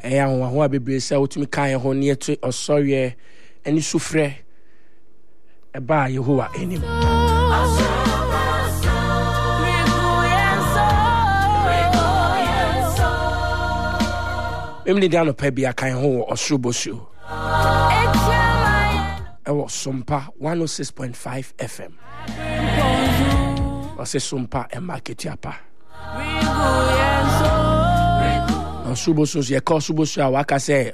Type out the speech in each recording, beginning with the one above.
ɛyɛ ho bebree sɛ wotumi kan ho ne eto osɔre ani sufrɛ ɛba Yehowa anim. Memni diano pa bia kan ho ɔsorobosuo ɛwɔ Sompa 106.5 FM ɔsɛ Sompa Ketuapa ɔsorobosuo yɛ ka ɔsorobosuo a waka sɛ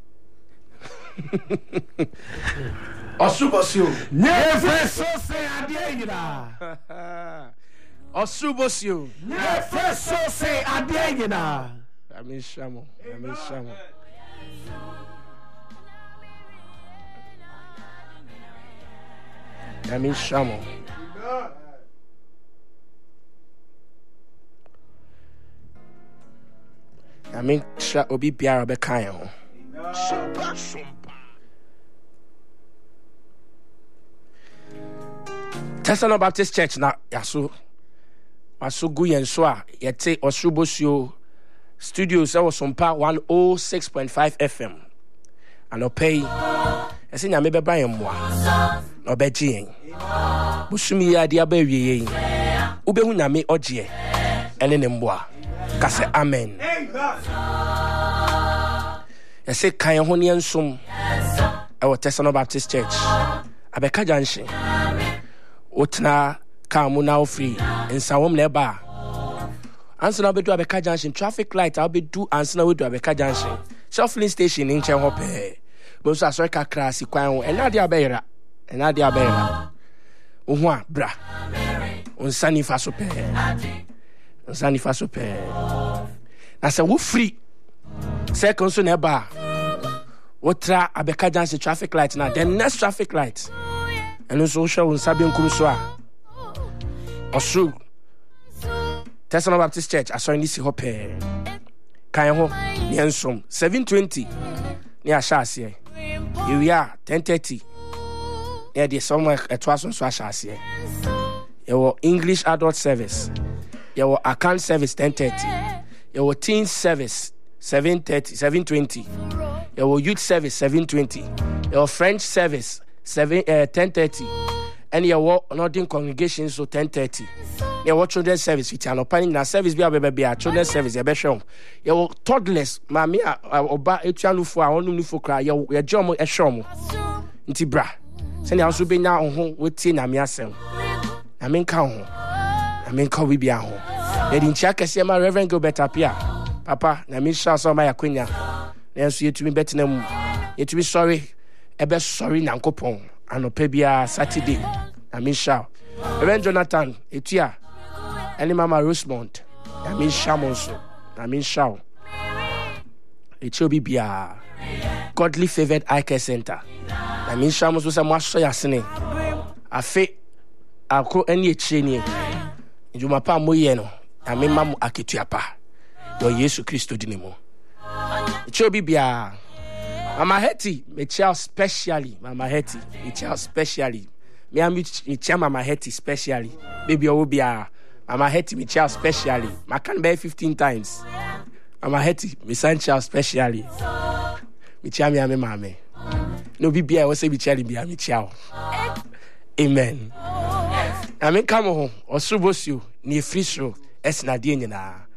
ɔsorobosuo nyefeso sɛ adeɛ nyina ɔsorobosuo nyefeso sɛ adeɛ nyina. Amen shamo. Amen sha obi biara be kan ho. Tesano Baptist Church na yaso gu yen so a yete Osubosio Studios I was Sompa 106.5 FM. And pay as in Yamebe Brian Moa no begging. Busumi idea baby Ubehunami Oje and in Mboa. Kase Amen. I say Kayahonian Sum our Tesano Baptist Church. Abeka Junction. Utna Kamuna free in Sawom Leba. Answer now be do Abeka Junction traffic light. I'll be do answer now we do Abeka Junction. Shuffling station in Chenhope. Bosa Sorka Krasi Kwan and Nadia Beira. And Nadia Beira. Unwa bra. Unsani Fasope. Unsani Fasope. I said, who free? Second soon eba. Otra Abeka Junction traffic light now. The next traffic light. And also show Unsabian Kuruswa. Osu. Tesano Baptist Church, I saw in this hope. Kayan ho, Niansom, 7:20. Near Shasia. Here we are, 10:30. Near the somewhere at Twason Swashasia. Your English adult service. Your account service, 10:30. Your teen service, 7:30, 7:20. Your youth service, 7:20. Your French service, 10:30. And your Northern congregation, so 10:30. Your children's service, which are not planning na service be a children's service, a besham. Your toddlers, mammy, oba, etianu for our own for cry, your jomo, a shom. Intibra. Send also be now on home with tin and yasem. I mean, count. I mean, call we be at home. They didn't check as my Reverend Gilbert appear. Papa, na me shall saw my aquinia. Then so you to be better than you to be sorry. A best sorry, Nankopon, and no pebia Saturday. I mean, shall. Reverend Jonathan, etia. Any Mama Rosemont, I mean Shamonso, I mean Shaw. It should be a godly favored eye care center. I mean Shamos was a master yasine. A fe, I'll call any chain. You my pa moyeno, I mean Mamu Ketuapa. Your Yesu Christo dinemo. It should be a Mama Hetty, me child specially, Mama Hetty, me child specially. Me am me child Mama Hetty specially. Baby, I will be a I'm a hetty me child specially. I can bear 15 times. I'm a hetty me son child specially. Me child me mame. No be I was say me child be me child. Amen. I mean come home or subosio near free show es na die nyina.